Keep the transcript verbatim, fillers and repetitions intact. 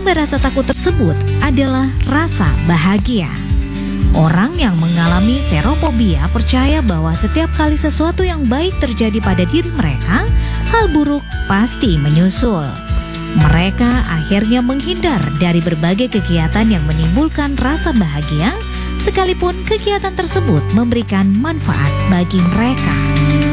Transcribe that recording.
sampai rasa takut tersebut adalah rasa bahagia. Orang yang mengalami serophobia percaya bahwa setiap kali sesuatu yang baik terjadi pada diri mereka, hal buruk pasti menyusul. Mereka akhirnya menghindar dari berbagai kegiatan yang menimbulkan rasa bahagia, sekalipun kegiatan tersebut memberikan manfaat bagi mereka.